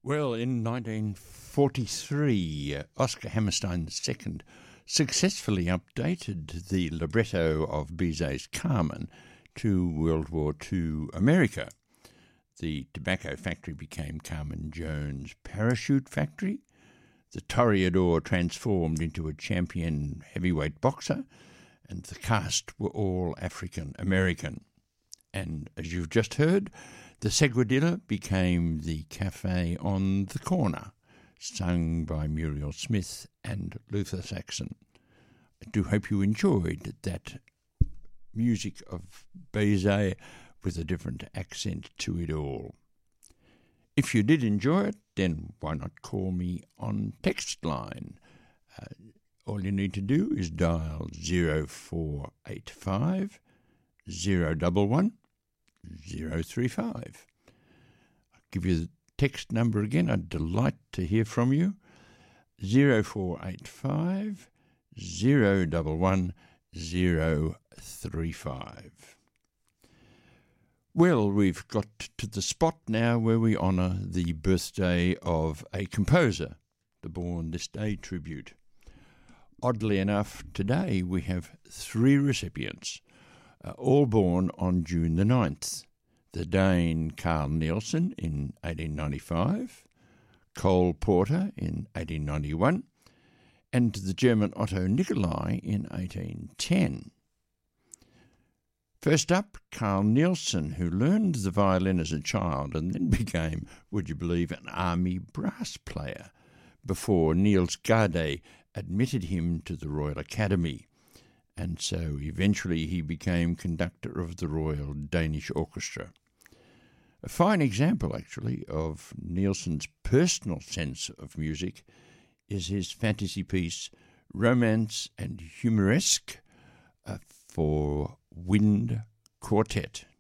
Well, in 1943, Oscar Hammerstein II successfully updated the libretto of Bizet's Carmen to World War II America. The tobacco factory became Carmen Jones Parachute Factory. The Toreador transformed into a champion heavyweight boxer, and the cast were all African American. And as you've just heard, the Seguidilla became the Cafe on the Corner, sung by Muriel Smith and Luther Saxon. I do hope you enjoyed that music of Bizet with a different accent to it all. If you did enjoy it, then why not call me on text line? All you need to do is dial 0485 011 035. I'll give you the text number again. I'd delight to hear from you. 0485 011 035. Well, we've got to the spot now where we honour the birthday of a composer, the Born This Day tribute. Oddly enough, today we have 3 recipients, all born on June the 9th. The Dane Carl Nielsen in 1895, Cole Porter in 1891, and the German Otto Nicolai in 1810. First up, Carl Nielsen, who learned the violin as a child and then became, would you believe, an army brass player before Niels Gade admitted him to the Royal Academy. And so eventually he became conductor of the Royal Danish Orchestra. A fine example, actually, of Nielsen's personal sense of music is his fantasy piece, Romance and Humoresque, for Wind Quartet.